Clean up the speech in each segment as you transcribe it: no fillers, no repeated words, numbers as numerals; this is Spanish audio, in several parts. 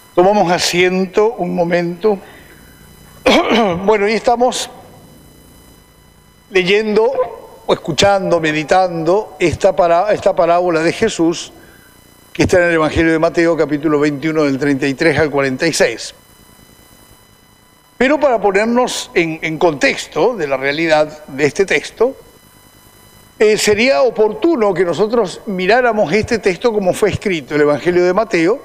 Tomamos asiento un momento. Bueno, y estamos leyendo o escuchando, meditando esta parábola de Jesús que está en el Evangelio de Mateo, capítulo 21, del 33 al 46. Pero para ponernos en contexto de la realidad de este texto, sería oportuno que nosotros miráramos este texto como fue escrito, el Evangelio de Mateo.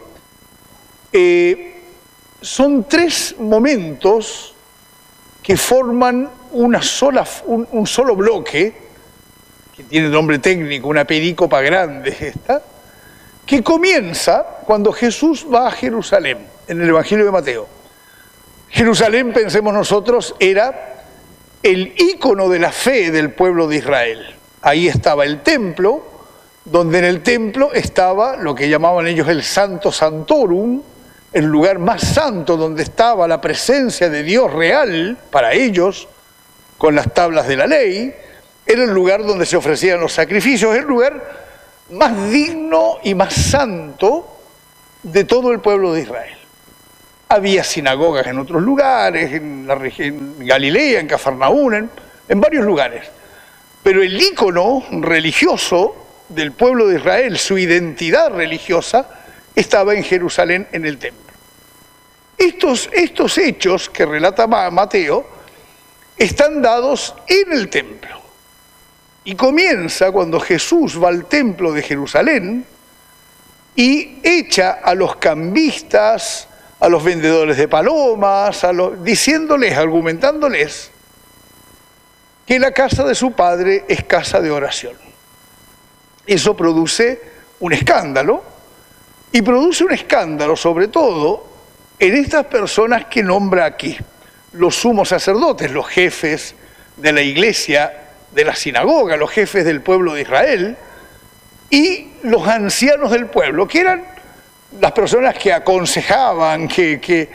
Son tres momentos que forman un solo bloque, que tiene nombre técnico, una perícopa grande esta, que comienza cuando Jesús va a Jerusalén, en el Evangelio de Mateo. Jerusalén, pensemos nosotros, era el ícono de la fe del pueblo de Israel. Ahí estaba el templo, donde en el templo estaba lo que llamaban ellos el Santo Santorum, el lugar más santo donde estaba la presencia de Dios real para ellos, con las tablas de la ley. Era el lugar donde se ofrecían los sacrificios, el lugar más digno y más santo de todo el pueblo de Israel. Había sinagogas en otros lugares, en la región Galilea, en Cafarnaún, en varios lugares. Pero el ícono religioso del pueblo de Israel, su identidad religiosa, estaba en Jerusalén, en el templo. Estos hechos que relata Mateo están dados en el templo. Y comienza cuando Jesús va al templo de Jerusalén y echa a los cambistas, a los vendedores de palomas, diciéndoles, argumentándoles que la casa de su padre es casa de oración. Eso produce un escándalo, y produce un escándalo sobre todo en estas personas que nombra aquí, los sumos sacerdotes, los jefes de la iglesia, de la sinagoga, los jefes del pueblo de Israel, y los ancianos del pueblo, que eran las personas que aconsejaban, que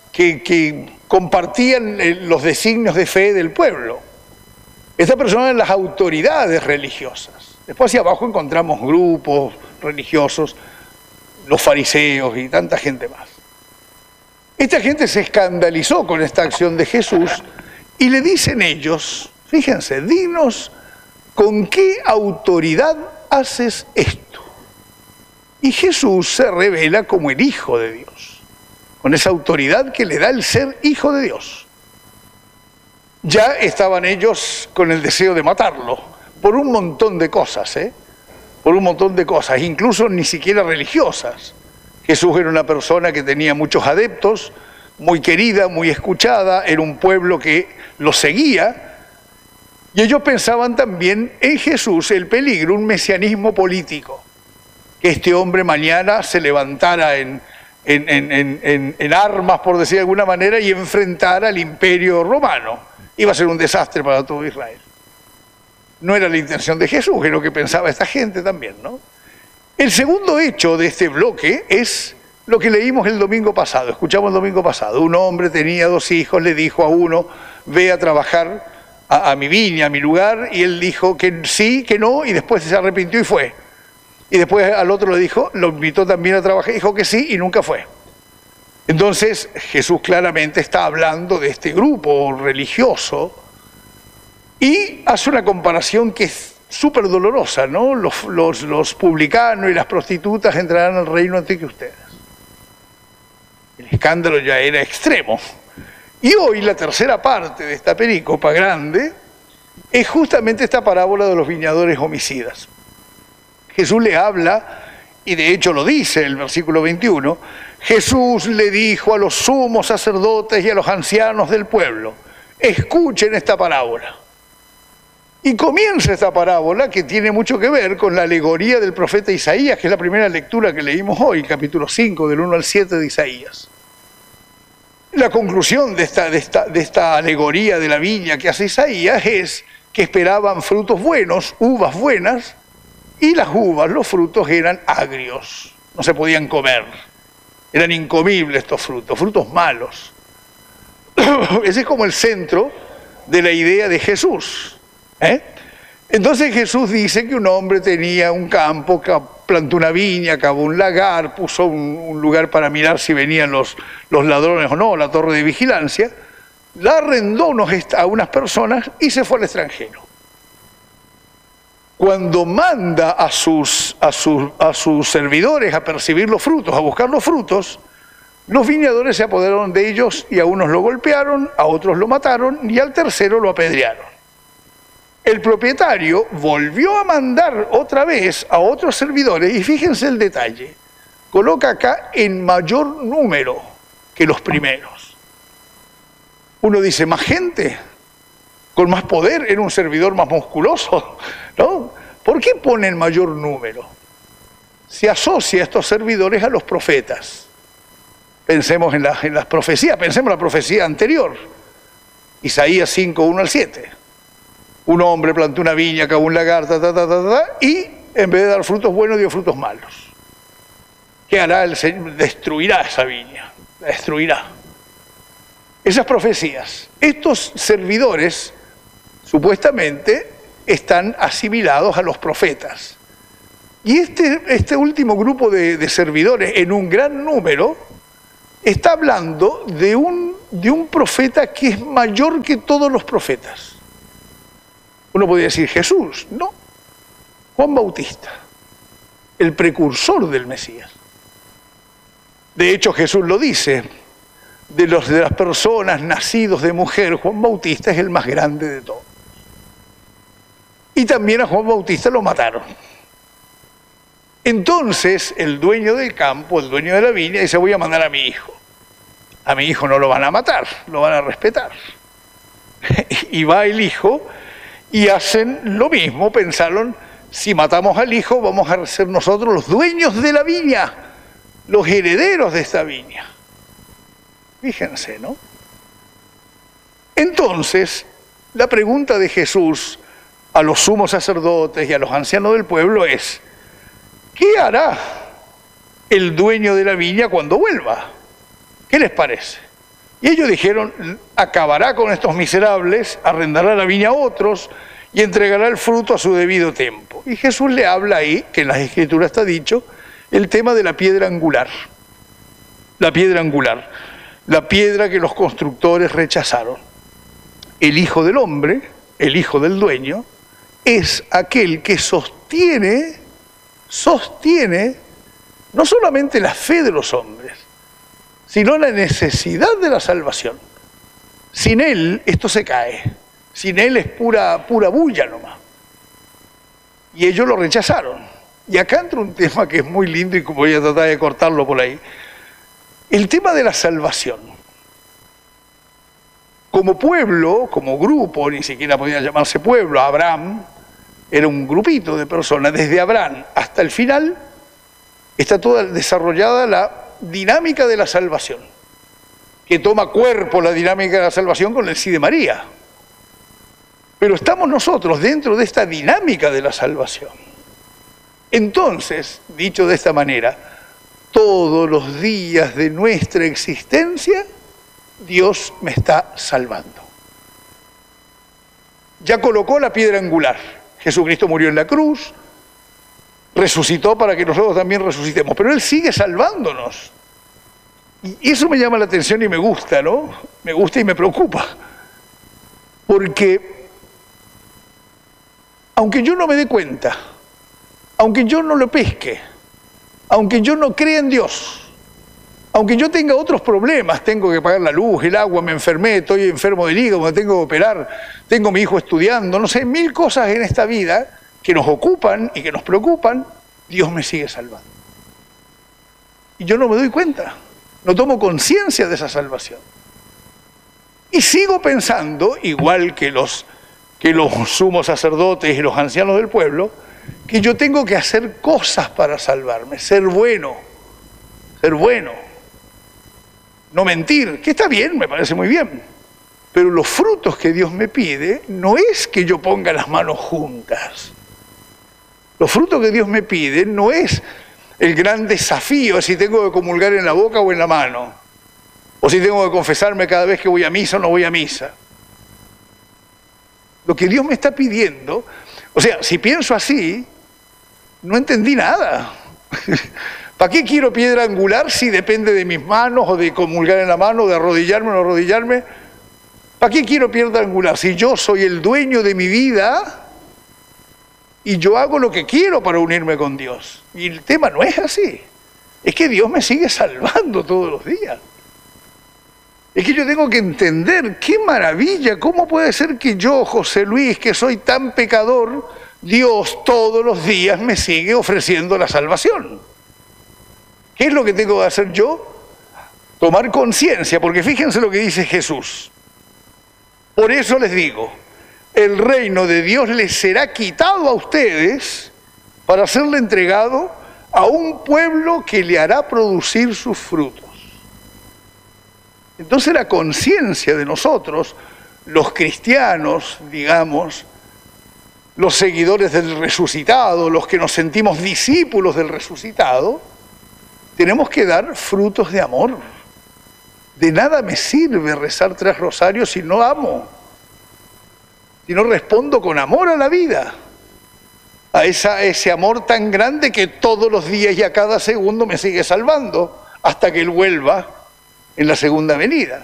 compartían los designios de fe del pueblo. Estas personas eran las autoridades religiosas. Después hacia abajo encontramos grupos religiosos, los fariseos y tanta gente más. Esta gente se escandalizó con esta acción de Jesús y le dicen ellos, fíjense, dinos con qué autoridad haces esto. Y Jesús se revela como el Hijo de Dios, con esa autoridad que le da el ser Hijo de Dios. Ya estaban ellos con el deseo de matarlo, por un montón de cosas, por un montón de cosas, incluso ni siquiera religiosas. Jesús era una persona que tenía muchos adeptos, muy querida, muy escuchada, era un pueblo que lo seguía, y ellos pensaban también en Jesús el peligro, un mesianismo político, que este hombre mañana se levantara en armas, por decir de alguna manera, y enfrentara al imperio romano. Iba a ser un desastre para todo Israel. No era la intención de Jesús, es lo que pensaba esta gente también, ¿no? El segundo hecho de este bloque es lo que leímos el domingo pasado, escuchamos el domingo pasado. Un hombre tenía 2 hijos, le dijo a uno, ve a trabajar a mi viña, a mi lugar, y él dijo que sí, que no, y después se arrepintió y fue. Y después al otro le dijo, lo invitó también a trabajar, dijo que sí y nunca fue. Entonces Jesús claramente está hablando de este grupo religioso y hace una comparación que es súper dolorosa, ¿no? Los publicanos y las prostitutas entrarán al reino antes que ustedes. El escándalo ya era extremo. Y hoy la tercera parte de esta perícopa grande es justamente esta parábola de los viñadores homicidas. Jesús le habla, y de hecho lo dice el versículo 21, Jesús le dijo a los sumos sacerdotes y a los ancianos del pueblo, escuchen esta parábola. Y comienza esta parábola que tiene mucho que ver con la alegoría del profeta Isaías, que es la primera lectura que leímos hoy, capítulo 5, del 1 al 7 de Isaías. La conclusión de esta alegoría de la viña que hace Isaías es que esperaban frutos buenos, uvas buenas, y las uvas, los frutos eran agrios, no se podían comer, eran incomibles estos frutos, frutos malos. Ese es como el centro de la idea de Jesús. Entonces Jesús dice que un hombre tenía un campo plantó una viña, cavó un lagar, puso un lugar para mirar si venían los ladrones o no, la torre de vigilancia, la arrendó a unas personas y se fue al extranjero. Cuando manda a sus servidores a percibir los frutos, a buscar los frutos, los viñadores se apoderaron de ellos y a unos lo golpearon, a otros lo mataron y al tercero lo apedrearon. El propietario volvió a mandar otra vez a otros servidores y fíjense el detalle, coloca acá en mayor número que los primeros. Uno dice, más gente, con más poder, era un servidor más musculoso, ¿no? ¿Por qué pone en mayor número? Se asocia a estos servidores a los profetas. Pensemos en las profecías, pensemos en la profecía anterior, Isaías 5, 1 al 7. Un hombre plantó una viña, cavó un lagar, y en vez de dar frutos buenos, dio frutos malos. ¿Qué hará el Señor? Destruirá esa viña, la destruirá. Esas profecías, estos servidores, supuestamente, están asimilados a los profetas. Y este último grupo de servidores, en un gran número, está hablando de un profeta que es mayor que todos los profetas. Uno podría decir Jesús, no, Juan Bautista, el precursor del Mesías. De hecho, Jesús lo dice, de las personas nacidos de mujer, Juan Bautista es el más grande de todos. Y también a Juan Bautista lo mataron. Entonces, el dueño del campo, el dueño de la viña, dice, voy a mandar a mi hijo. A mi hijo no lo van a matar, lo van a respetar. Y va el hijo y hacen lo mismo, pensaron, si matamos al hijo vamos a ser nosotros los dueños de la viña, los herederos de esta viña. Fíjense, ¿no? Entonces, la pregunta de Jesús a los sumos sacerdotes y a los ancianos del pueblo es, ¿qué hará el dueño de la viña cuando vuelva? ¿Qué les parece? Y ellos dijeron, acabará con estos miserables, arrendará la viña a otros y entregará el fruto a su debido tiempo. Y Jesús le habla ahí, que en las Escrituras está dicho, el tema de la piedra angular. La piedra angular, la piedra que los constructores rechazaron. El Hijo del Hombre, el Hijo del Dueño, es aquel que sostiene no solamente la fe de los hombres, sino la necesidad de la salvación. Sin Él esto se cae, sin Él es pura bulla nomás. Y ellos lo rechazaron. Y acá entra un tema que es muy lindo y voy a tratar de cortarlo por ahí. El tema de la salvación. Como pueblo, como grupo, ni siquiera podía llamarse pueblo, Abraham era un grupito de personas, desde Abraham hasta el final está toda desarrollada la dinámica de la salvación, que toma cuerpo la dinámica de la salvación con el sí de María. Pero estamos nosotros dentro de esta dinámica de la salvación. Entonces, dicho de esta manera, todos los días de nuestra existencia, Dios me está salvando. Ya colocó la piedra angular. Jesucristo murió en la cruz, resucitó para que nosotros también resucitemos, pero Él sigue salvándonos. Y eso me llama la atención y me gusta, ¿no? Me gusta y me preocupa. Porque, aunque yo no me dé cuenta, aunque yo no lo pesque, aunque yo no crea en Dios, aunque yo tenga otros problemas, tengo que pagar la luz, el agua, me enfermé, estoy enfermo del hígado, me tengo que operar, tengo a mi hijo estudiando, no sé, 1000 cosas en esta vida que nos ocupan y que nos preocupan, Dios me sigue salvando. Y yo no me doy cuenta, no tomo conciencia de esa salvación. Y sigo pensando, igual que los sumos sacerdotes y los ancianos del pueblo, que yo tengo que hacer cosas para salvarme, ser bueno, no mentir, que está bien, me parece muy bien, pero los frutos que Dios me pide no es que yo ponga las manos juntas. Los frutos que Dios me pide no es el gran desafío si tengo que comulgar en la boca o en la mano, o si tengo que confesarme cada vez que voy a misa o no voy a misa. Lo que Dios me está pidiendo, o sea, si pienso así, no entendí nada. ¿Para qué quiero piedra angular si depende de mis manos, o de comulgar en la mano, de arrodillarme o no arrodillarme? ¿Para qué quiero piedra angular si yo soy el dueño de mi vida y yo hago lo que quiero para unirme con Dios? Y el tema no es así. Es que Dios me sigue salvando todos los días. Es que yo tengo que entender, qué maravilla, ¿cómo puede ser que yo, José Luis, que soy tan pecador, Dios todos los días me sigue ofreciendo la salvación? ¿Qué es lo que tengo que hacer yo? Tomar conciencia, porque fíjense lo que dice Jesús. Por eso les digo, el reino de Dios les será quitado a ustedes para serle entregado a un pueblo que le hará producir sus frutos. Entonces la conciencia de nosotros, los cristianos, digamos, los seguidores del resucitado, los que nos sentimos discípulos del resucitado, tenemos que dar frutos de amor. De nada me sirve rezar 3 rosarios si no amo, si no respondo con amor a la vida, a ese amor tan grande que todos los días y a cada segundo me sigue salvando, hasta que Él vuelva en la segunda venida.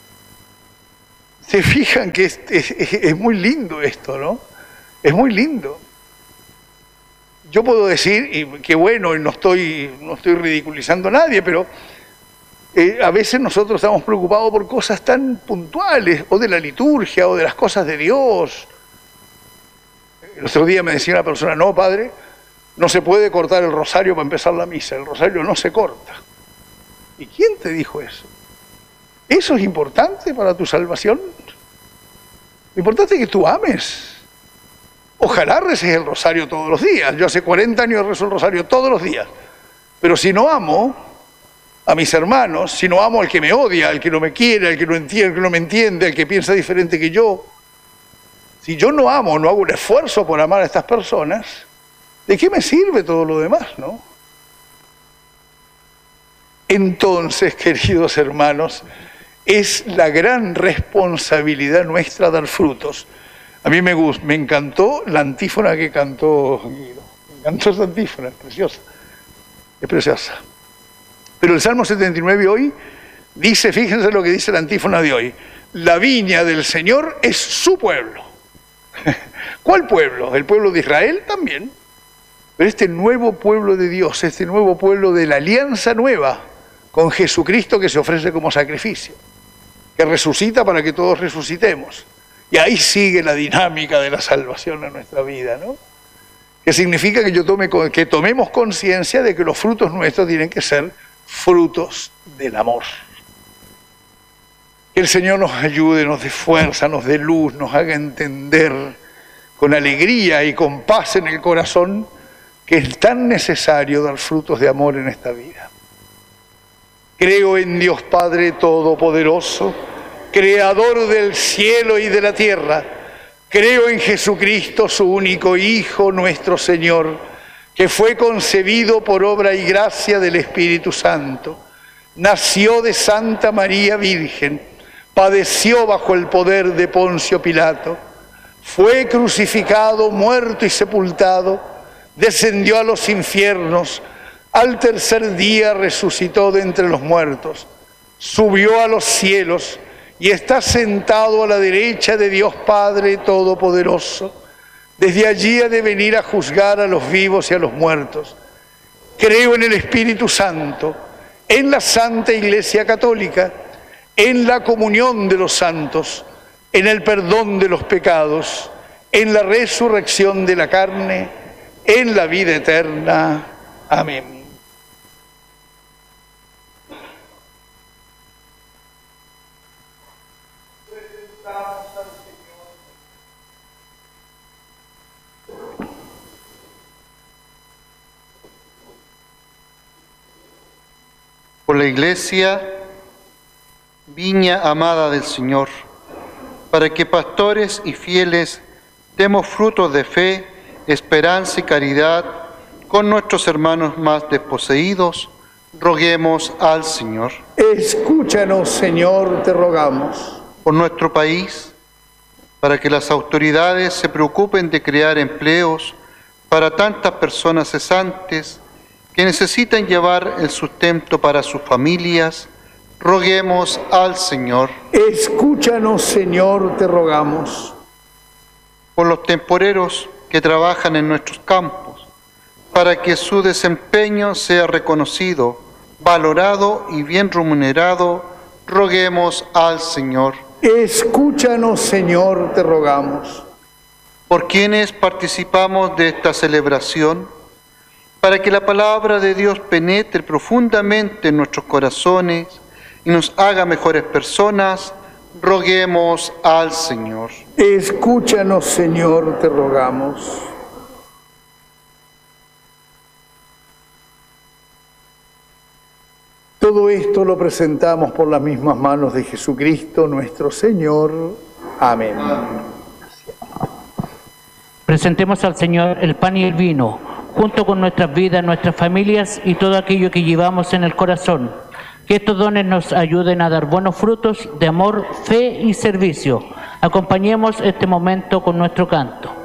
Se fijan que es muy lindo esto, ¿no? Es muy lindo. Yo puedo decir, y que bueno, y no estoy ridiculizando a nadie, pero a veces nosotros estamos preocupados por cosas tan puntuales, o de la liturgia, o de las cosas de Dios. El otro día me decía una persona, no, padre, no se puede cortar el rosario para empezar la misa, el rosario no se corta. ¿Y quién te dijo eso? ¿Eso es importante para tu salvación? Lo importante es que tú ames. Ojalá reces el rosario todos los días. Yo hace 40 años rezo el rosario todos los días. Pero si no amo a mis hermanos, si no amo al que me odia, al que no me quiere, al que no entiende, al que no me entiende, al que piensa diferente que yo, si yo no amo, no hago un esfuerzo por amar a estas personas, ¿de qué me sirve todo lo demás, no? Entonces, queridos hermanos, es la gran responsabilidad nuestra dar frutos. A mí me encantó la antífona que cantó Guido. Me encantó esa antífona, es preciosa. Es preciosa. Pero el Salmo 79 hoy dice, fíjense lo que dice la antífona de hoy, la viña del Señor es su pueblo. ¿Cuál pueblo? El pueblo de Israel también. Pero este nuevo pueblo de Dios, este nuevo pueblo de la alianza nueva con Jesucristo que se ofrece como sacrificio, que resucita para que todos resucitemos. Y ahí sigue la dinámica de la salvación en nuestra vida, ¿no? Que significa que tomemos conciencia de que los frutos nuestros tienen que ser frutos del amor. Que el Señor nos ayude, nos dé fuerza, nos dé luz, nos haga entender con alegría y con paz en el corazón que es tan necesario dar frutos de amor en esta vida. Creo en Dios Padre Todopoderoso, Creador del cielo y de la tierra. Creo en Jesucristo, su único Hijo, nuestro Señor, que fue concebido por obra y gracia del Espíritu Santo. Nació de Santa María Virgen, padeció bajo el poder de Poncio Pilato, fue crucificado, muerto y sepultado, descendió a los infiernos, al tercer día resucitó de entre los muertos, subió a los cielos y está sentado a la derecha de Dios Padre Todopoderoso. Desde allí ha de venir a juzgar a los vivos y a los muertos. Creo en el Espíritu Santo, en la Santa Iglesia Católica, en la comunión de los santos, en el perdón de los pecados, en la resurrección de la carne, en la vida eterna. Amén. Por la Iglesia, viña amada del Señor, para que pastores y fieles demos frutos de fe, esperanza y caridad con nuestros hermanos más desposeídos, roguemos al Señor. Escúchanos, Señor, te rogamos. Por nuestro país, para que las autoridades se preocupen de crear empleos para tantas personas cesantes que necesitan llevar el sustento para sus familias, roguemos al Señor. Escúchanos, Señor, te rogamos. Por los temporeros que trabajan en nuestros campos, para que su desempeño sea reconocido, valorado y bien remunerado, roguemos al Señor. Escúchanos, Señor, te rogamos. Por quienes participamos de esta celebración, para que la palabra de Dios penetre profundamente en nuestros corazones y nos haga mejores personas, roguemos al Señor. Escúchanos, Señor, te rogamos. Todo esto lo presentamos por las mismas manos de Jesucristo, nuestro Señor. Amén. Presentemos al Señor el pan y el vino, junto con nuestras vidas, nuestras familias y todo aquello que llevamos en el corazón. Que estos dones nos ayuden a dar buenos frutos de amor, fe y servicio. Acompañemos este momento con nuestro canto.